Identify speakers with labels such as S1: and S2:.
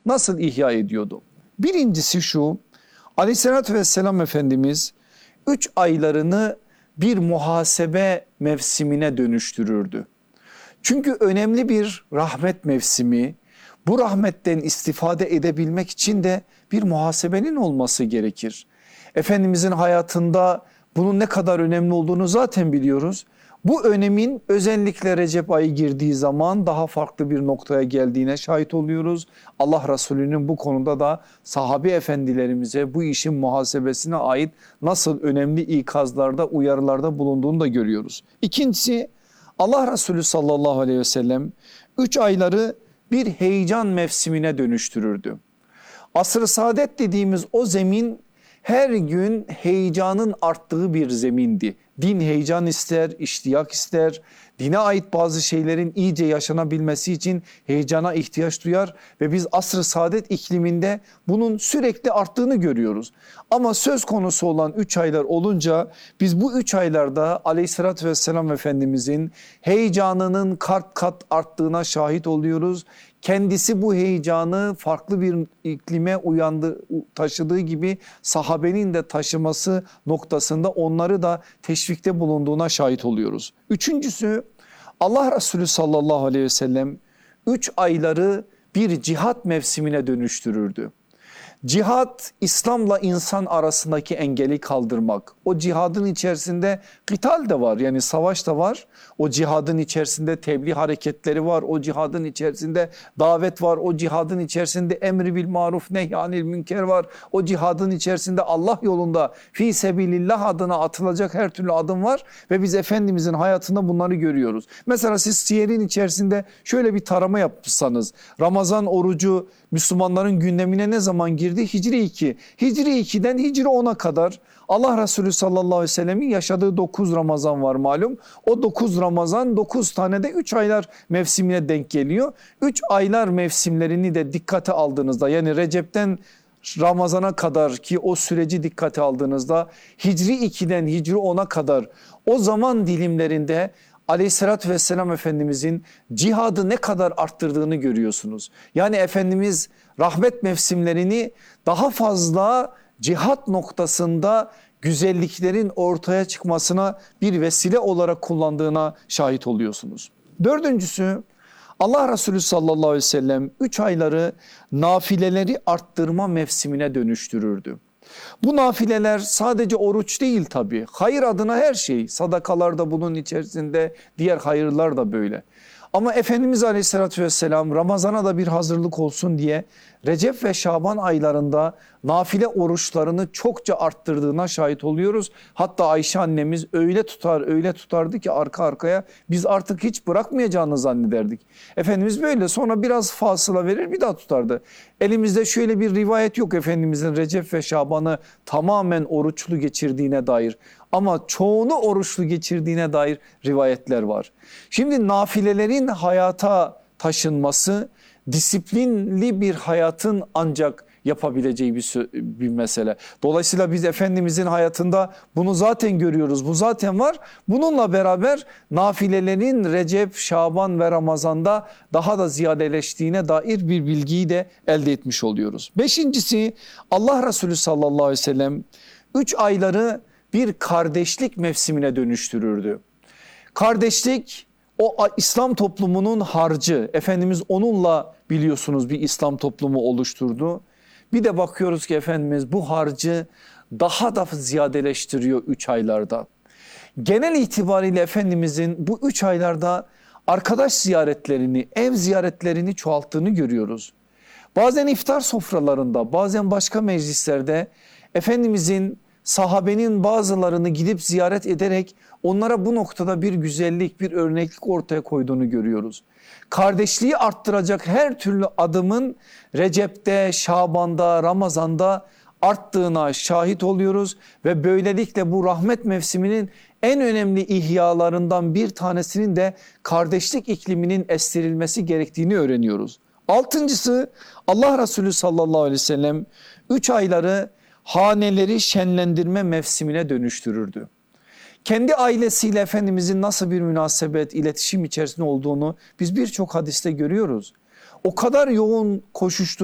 S1: nasıl ihya ediyordu? Birincisi şu: Aleyhisselatü Vesselam Efendimiz 3 aylarını bir muhasebe mevsimine dönüştürürdü. Çünkü önemli bir rahmet mevsimi, bu rahmetten istifade edebilmek için de bir muhasebenin olması gerekir. Efendimizin hayatında bunun ne kadar önemli olduğunu zaten biliyoruz. Bu önemin özellikle Recep ayı girdiği zaman daha farklı bir noktaya geldiğine şahit oluyoruz. Allah Resulü'nün bu konuda da sahabe efendilerimize bu işin muhasebesine ait nasıl önemli ikazlarda, uyarılarda bulunduğunu da görüyoruz. İkincisi, Allah Resulü sallallahu aleyhi ve sellem 3 ayları bir heyecan mevsimine dönüştürürdü. Asr-ı saadet dediğimiz o zemin her gün heyecanın arttığı bir zemindi. Din heyecan ister, iştiyak ister. Dine ait bazı şeylerin iyice yaşanabilmesi için heyecana ihtiyaç duyar ve biz asr-ı saadet ikliminde bunun sürekli arttığını görüyoruz. Ama söz konusu olan 3 aylar olunca biz bu 3 aylarda Aleyhisselatü Vesselam Efendimizin heyecanının kat kat arttığına şahit oluyoruz. Kendisi bu heyecanı farklı bir iklime taşıdığı gibi sahabenin de taşıması noktasında onları da teşvikte bulunduğuna şahit oluyoruz. Üçüncüsü, Allah Resulü sallallahu aleyhi ve sellem 3 ayları bir cihat mevsimine dönüştürürdü. Cihat, İslam'la insan arasındaki engeli kaldırmak. O cihadın içerisinde kıtal de var, yani savaş da var. O cihadın içerisinde tebliğ hareketleri var. O cihadın içerisinde davet var. O cihadın içerisinde emri bil maruf nehyanil münker var. O cihadın içerisinde Allah yolunda fi sebilillah adına atılacak her türlü adım var. Ve biz Efendimizin hayatında bunları görüyoruz. Mesela siz siyerin içerisinde şöyle bir tarama yapsanız, Ramazan orucu Müslümanların gündemine ne zaman girdi? Hicri 2. Hicri 2'den Hicri 10'a kadar Allah Resulü sallallahu aleyhi ve sellemin yaşadığı 9 Ramazan var malum. O 9 Ramazan 9 tane de 3 aylar mevsimine denk geliyor. 3 aylar mevsimlerini de dikkate aldığınızda, yani Recep'ten Ramazan'a kadar ki o süreci dikkate aldığınızda Hicri 2'den Hicri 10'a kadar o zaman dilimlerinde Aleyhisselatü Vesselam Efendimizin cihadı ne kadar arttırdığını görüyorsunuz. Yani Efendimiz rahmet mevsimlerini daha fazla cihat noktasında güzelliklerin ortaya çıkmasına bir vesile olarak kullandığına şahit oluyorsunuz. Dördüncüsü, Allah Resulü sallallahu aleyhi ve sellem 3 ayları nafileleri arttırma mevsimine dönüştürürdü. Bu nafileler sadece oruç değil tabii. Hayır adına her şey. Sadakalar da bunun içerisinde, diğer hayırlar da böyle. Ama Efendimiz Aleyhisselatü Vesselam Ramazan'a da bir hazırlık olsun diye Recep ve Şaban aylarında nafile oruçlarını çokça arttırdığına şahit oluyoruz. Hatta Ayşe annemiz öyle tutardı ki arka arkaya biz artık hiç bırakmayacağını zannederdik. Efendimiz böyle, sonra biraz fasıla verir bir daha tutardı. Elimizde şöyle bir rivayet yok Efendimizin Recep ve Şaban'ı tamamen oruçlu geçirdiğine dair. Ama çoğunu oruçlu geçirdiğine dair rivayetler var. Şimdi nafilelerin hayata taşınması disiplinli bir hayatın ancak yapabileceği bir mesele. Dolayısıyla biz Efendimizin hayatında bunu zaten görüyoruz. Bu zaten var. Bununla beraber nafilelerin Recep, Şaban ve Ramazan'da daha da ziyadeleştiğine dair bir bilgiyi de elde etmiş oluyoruz. Beşincisi, Allah Resulü sallallahu aleyhi ve sellem 3 ayları bir kardeşlik mevsimine dönüştürürdü. Kardeşlik o İslam toplumunun harcı. Efendimiz onunla biliyorsunuz bir İslam toplumu oluşturdu. Bir de bakıyoruz ki Efendimiz bu harcı daha da ziyadeleştiriyor 3 aylarda. Genel itibariyle Efendimizin bu 3 aylarda arkadaş ziyaretlerini, ev ziyaretlerini çoğalttığını görüyoruz. Bazen iftar sofralarında, bazen başka meclislerde Efendimizin sahabenin bazılarını gidip ziyaret ederek onlara bu noktada bir güzellik, bir örneklik ortaya koyduğunu görüyoruz. Kardeşliği arttıracak her türlü adımın Recep'te, Şaban'da, Ramazan'da arttığına şahit oluyoruz ve böylelikle bu rahmet mevsiminin en önemli ihyalarından bir tanesinin de kardeşlik ikliminin estirilmesi gerektiğini öğreniyoruz. Altıncısı, Allah Resulü sallallahu aleyhi ve sellem 3 ayları haneleri şenlendirme mevsimine dönüştürürdü. Kendi ailesiyle Efendimizin nasıl bir münasebet, iletişim içerisinde olduğunu biz birçok hadiste görüyoruz. O kadar yoğun koşuşturma